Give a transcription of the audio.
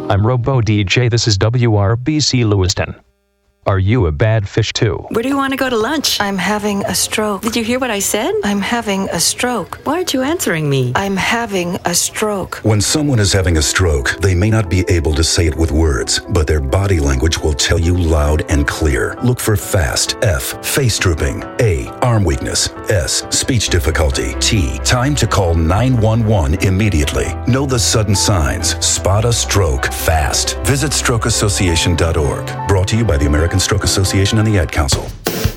I'm Robo DJ. This is WRBC Lewiston. Are you a bad fish too? Where do you want to go to lunch? I'm having a stroke. Did you hear what I said? I'm having a stroke. Why aren't you answering me? I'm having a stroke. When someone is having a stroke, they may not be able to say it with words, but their body language will tell you loud and clear. Look for FAST. F. Face drooping. A. Arm weakness. S. Speech difficulty. T. Time to call 911 immediately. Know the sudden signs. Spot a stroke fast. Visit strokeassociation.org. Brought to you by the American Stroke Association and the Ad Council.